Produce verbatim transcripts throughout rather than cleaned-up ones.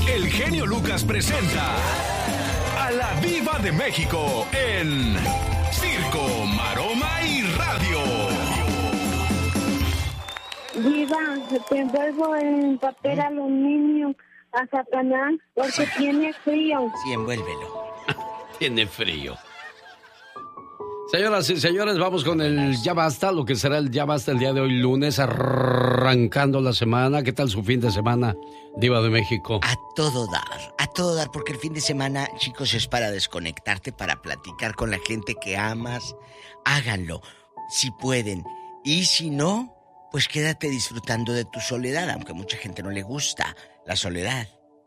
el genio Lucas presenta a la Diva de México en Circo, Maroma y Radio. Diva, te envuelvo en papel aluminio a Satanás porque tiene frío. Sí, envuélvelo. Tiene frío. Señoras y señores, vamos con el Ya Basta, lo que será el Ya Basta el día de hoy, lunes, arrancando la semana. ¿Qué tal su fin de semana, Diva de México? A todo dar, a todo dar, porque el fin de semana, chicos, es para desconectarte, para platicar con la gente que amas. Háganlo, si pueden. Y si no, pues quédate disfrutando de tu soledad, aunque a mucha gente no le gusta la soledad.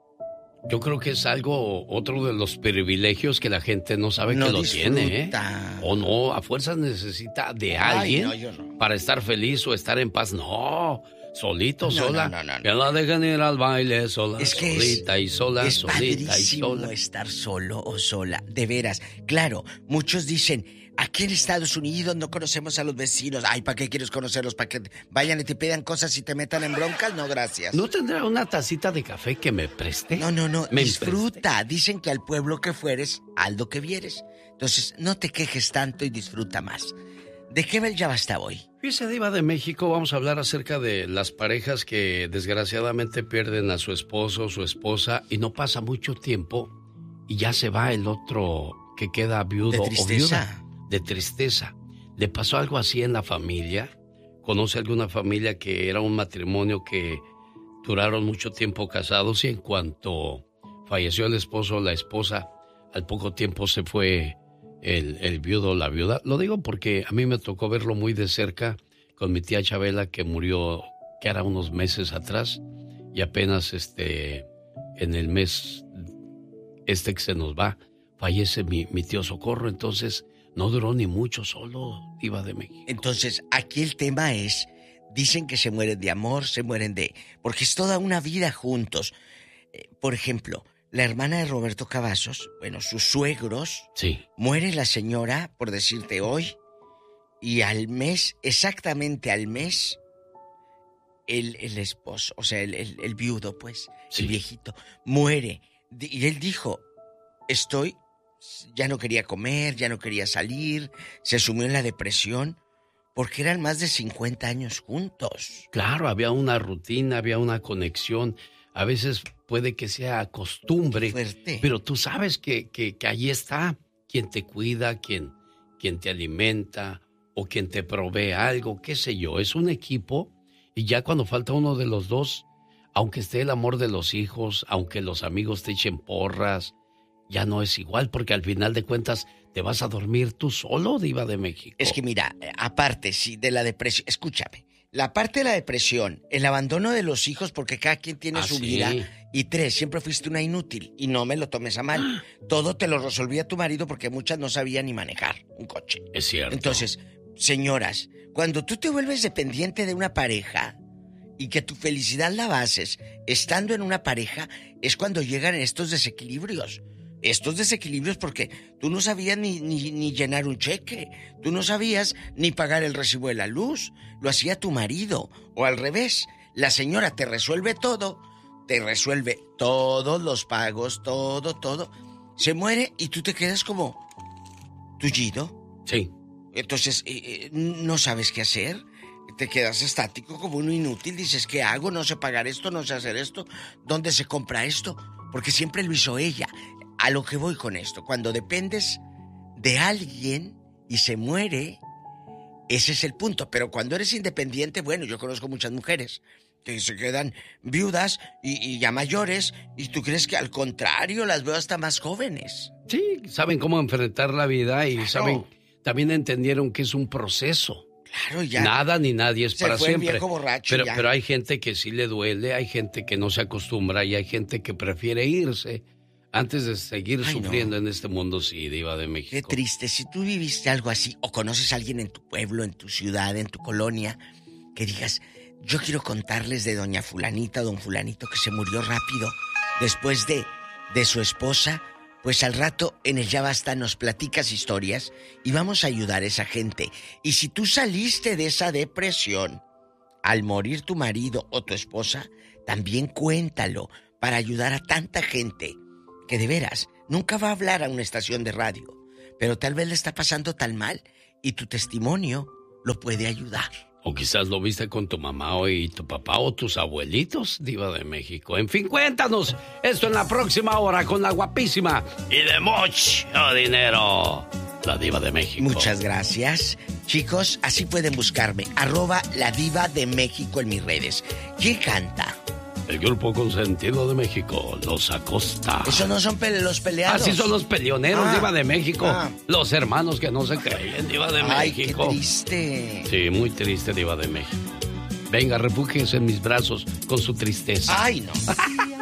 Yo creo que es algo, otro de los privilegios que la gente no sabe no que lo disfruta. tiene, ¿eh? O no, a fuerzas necesita de alguien. Ay, no, yo no. Para estar feliz o estar en paz. No, solito, No, sola. no, no, no, Que no. la dejan ir al baile sola, Es que solita es, y sola, es solita y padrísimo sola. estar solo o sola, de veras. Claro, muchos dicen, aquí en Estados Unidos no conocemos a los vecinos. Ay, ¿para qué quieres conocerlos? ¿Para que vayan y te pidan cosas y te metan en broncas? No, gracias. ¿No tendrá una tacita de café que me preste? No, no, no, ¿Me disfruta. empreste? Dicen que al pueblo que fueres, aldo que vieres. Entonces, no te quejes tanto y disfruta más. ¿De qué Ya Basta hoy? Fíjese, Diva de México, vamos a hablar acerca de las parejas que desgraciadamente pierden a su esposo o su esposa y no pasa mucho tiempo y ya se va el otro que queda viudo De o tristeza. viuda. De tristeza. ¿Le pasó algo así en la familia? ¿Conoce alguna familia que era un matrimonio que duraron mucho tiempo casados y en cuanto falleció el esposo o la esposa, al poco tiempo se fue el, el viudo o la viuda? Lo digo porque a mí me tocó verlo muy de cerca con mi tía Chabela, que murió, que era unos meses atrás, y apenas este, en el mes este que se nos va, fallece mi, mi tío Socorro. Entonces no duró ni mucho solo, Diva de México. Entonces, aquí el tema es, dicen que se mueren de amor, se mueren de... porque es toda una vida juntos. Eh, por ejemplo, la hermana de Roberto Cavazos, bueno, sus suegros, sí. Muere la señora, por decirte hoy, y al mes, exactamente al mes, el, el esposo, o sea, el, el, el viudo, pues, Sí. el viejito, muere. Y él dijo, estoy, ya no quería comer, ya no quería salir, se sumió en la depresión, porque eran más de cincuenta años juntos. Claro, había una rutina, había una conexión. A veces puede que sea costumbre, Fuerte. pero tú sabes que, que, que allí está quien te cuida, quien, quien te alimenta o quien te provee algo, qué sé yo. Es un equipo y ya cuando falta uno de los dos, aunque esté el amor de los hijos, aunque los amigos te echen porras, ya no es igual, porque al final de cuentas te vas a dormir tú solo, Diva de México. Es que mira, aparte, sí, de la depresión, escúchame, la parte de la depresión, el abandono de los hijos, porque cada quien tiene Ah, su sí. vida, y tres, siempre fuiste una inútil, y no me lo tomes a mal. Todo te lo resolvía tu marido porque muchas no sabían ni manejar un coche. Es cierto. Entonces, señoras, cuando tú te vuelves dependiente de una pareja y que tu felicidad la bases estando en una pareja, es cuando llegan estos desequilibrios. Estos desequilibrios porque tú no sabías ni, ni, ni llenar un cheque, tú no sabías ni pagar el recibo de la luz, lo hacía tu marido, o al revés, la señora te resuelve todo, te resuelve todos los pagos, todo, todo, se muere y tú te quedas como tullido. Sí. Entonces, eh, eh, no sabes qué hacer, te quedas estático como un inútil, dices, ¿qué hago? No sé pagar esto, no sé hacer esto, ¿dónde se compra esto? Porque siempre lo hizo ella. A lo que voy con esto, cuando dependes de alguien y se muere, ese es el punto. Pero cuando eres independiente, bueno, yo conozco muchas mujeres que se quedan viudas y, y ya mayores, y tú crees que al contrario, las veo hasta más jóvenes. Sí, saben cómo enfrentar la vida y Claro. saben, también entendieron que es un proceso. Claro, ya. Nada ni nadie es Se para fue el siempre. viejo borracho, pero, ya. pero hay gente que sí le duele, hay gente que no se acostumbra y hay gente que prefiere irse antes de seguir Ay, sufriendo no. en este mundo, sí, Diva de México. Qué triste. Si tú viviste algo así, o conoces a alguien en tu pueblo, en tu ciudad, en tu colonia, que digas, yo quiero contarles de doña fulanita, don fulanito, que se murió rápido después de, de su esposa, pues al rato en el Ya Basta nos platicas historias y vamos a ayudar a esa gente. Y si tú saliste de esa depresión al morir tu marido o tu esposa, también cuéntalo, para ayudar a tanta gente que de veras nunca va a hablar a una estación de radio, pero tal vez le está pasando tan mal y tu testimonio lo puede ayudar. O quizás lo viste con tu mamá o y tu papá o tus abuelitos, Diva de México. En fin, cuéntanos esto en la próxima hora con la guapísima y de mucho dinero, la Diva de México. Muchas gracias. Chicos, así pueden buscarme, arroba la Diva de México en mis redes. ¿Quién canta? El grupo consentido de México, Los Acosta. Esos no son pele los peleados. Así son los peleoneros, ah, Diva de México. Ah. Los hermanos que no se creen, Diva de Ay, México. Qué triste. Sí, muy triste, Diva de México. Venga, refúgiese en mis brazos con su tristeza. Ay, no.